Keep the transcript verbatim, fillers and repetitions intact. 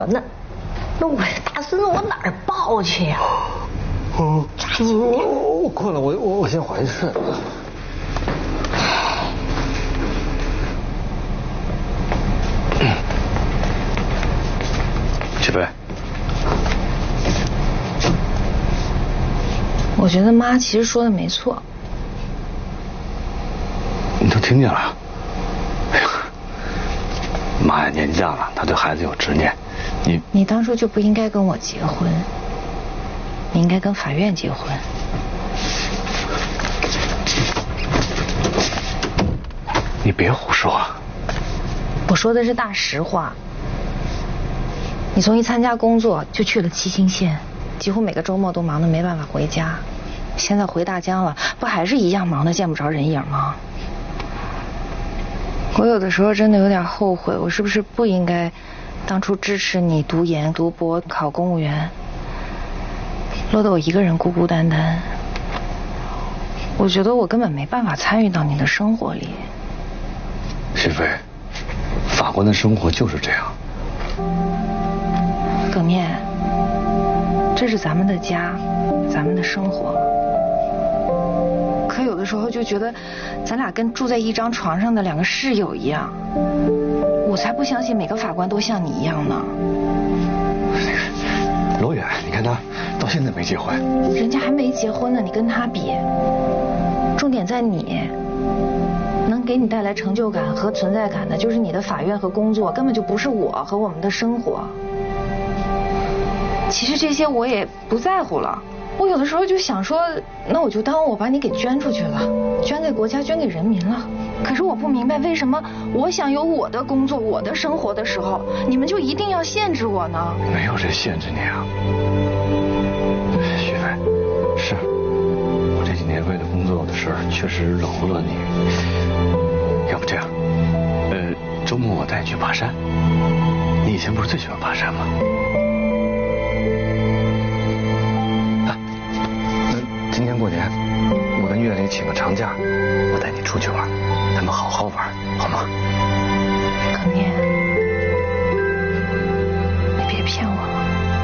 那那我大孙子我哪儿抱去呀？ 嗯， 抓紧点。 我我困了，我我我先回去睡。 许飞， 我觉得妈其实说的没错。 你都听见了？哎呀，妈呀，年纪大了，她对孩子有执念。你你当初就不应该跟我结婚，你应该跟法院结婚。 你别胡说。 我说的是大实话。你从一参加工作就去了七星县，几乎每个周末都忙得没办法回家。现在回大江了，不还是一样忙得见不着人影吗？我有的时候真的有点后悔，我是不是不应该当初支持你读研、读博、考公务员，落得我一个人孤孤单单。我觉得我根本没办法参与到你的生活里。 许飞，法官的生活就是这样。 葛面，这是咱们的家，咱们的生活。可有的时候就觉得，咱俩跟住在一张床上的两个室友一样。我才不相信每个法官都像你一样呢。 罗远，你看他到现在没结婚。 人家还没结婚呢，你跟他比。重点在你，能给你带来成就感和存在感的，就是你的法院和工作，根本就不是我和我们的生活。其实这些我也不在乎了，我有的时候就想说，那我就当我把你给捐出去了，捐给国家，捐给人民了。可是我不明白，为什么我想有我的工作、我的生活的时候，你们就一定要限制我呢？ 没有人限制你啊，许飞。是，我这几年为了工作的事儿，确实冷落了你。要不这样，呃，周末我带你去爬山。你以前不是最喜欢爬山吗？今年过年，我跟月玲请个长假，我带你出去玩，咱们好好玩，好吗？ 可面，